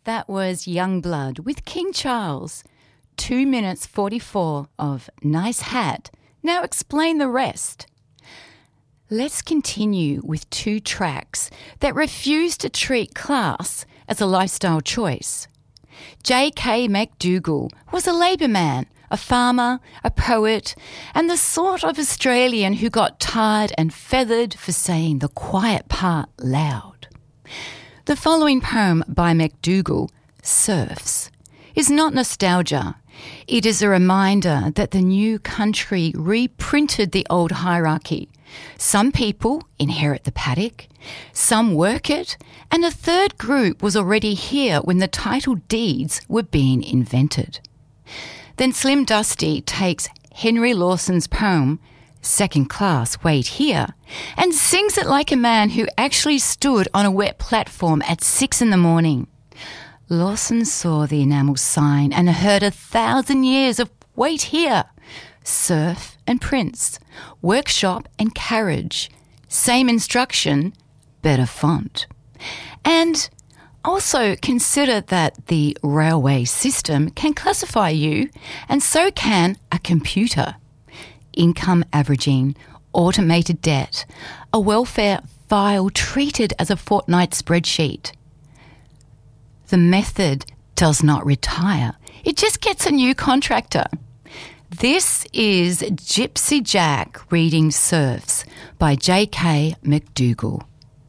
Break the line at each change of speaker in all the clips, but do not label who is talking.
That was Youngblood with King Charles. 2 minutes 44 of Nice Hat. Now explain the rest. Let's continue with 2 tracks that refuse to treat class as a lifestyle choice. J.K. MacDougall was a Labour man, a farmer, a poet, and the sort of Australian who got tarred and feathered for saying the quiet part loud. The following poem by MacDougall, Serfs, is not nostalgia. It is a reminder that the new country reprinted the old hierarchy. Some people inherit the paddock, some work it, and a third group was already here when the title deeds were being invented. Then Slim Dusty takes Henry Lawson's poem, Second Class, Wait Here, and sings it like a man who actually stood on a wet platform at 6 a.m. Lawson saw the enamel sign and heard 1,000 years of wait here. Serf and prince, workshop and carriage, same instruction, better font. And also consider that the railway system can classify you, and so can a computer. Income averaging, automated debt, a welfare file treated as a fortnight spreadsheet. The method does not retire. It just gets a new contractor. This is Gypsy Jack reading Serfs by J.K. MacDougall.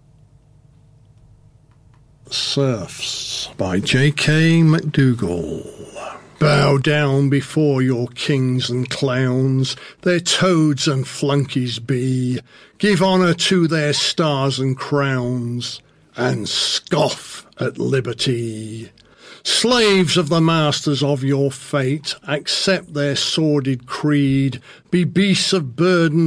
Serfs by J.K. MacDougall. Bow down before your kings and clowns, their toads and flunkies be. Give honour to their stars and crowns, and scoff at liberty. Slaves of the masters of your fate, accept their sordid creed, be beasts of burden